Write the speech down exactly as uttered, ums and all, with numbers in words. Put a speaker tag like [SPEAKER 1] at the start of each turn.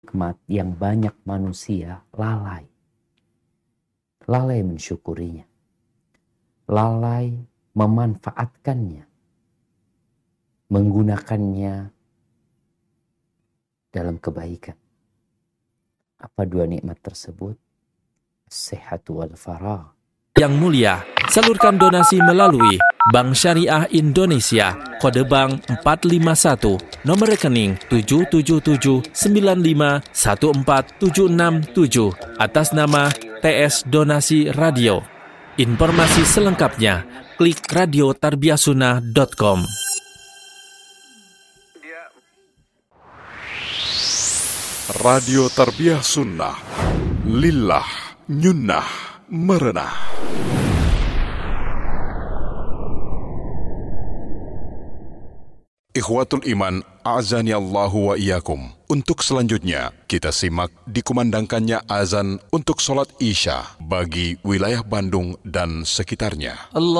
[SPEAKER 1] nikmat yang banyak manusia lalai. Lalai mensyukurinya. Lalai memanfaatkannya. Menggunakannya dalam kebaikan. Apa dua nikmat tersebut? As-sihhatu wal faragh.
[SPEAKER 2] Yang mulia, salurkan donasi melalui Bank Syariah Indonesia, kode bank empat lima satu, nomor rekening tujuh tujuh tujuh sembilan lima satu empat tujuh enam tujuh, atas nama T S Donasi Radio. Informasi selengkapnya, klik radio tarbiyahsunnah dot com.
[SPEAKER 3] Radio Tarbiyah Sunnah, lillah, nyunnah, merenah. Ikhwatul Iman, a'azani Allahu wa iyyakum. Untuk selanjutnya, kita simak dikumandangkannya azan untuk sholat Isya bagi wilayah Bandung dan sekitarnya.
[SPEAKER 2] Allah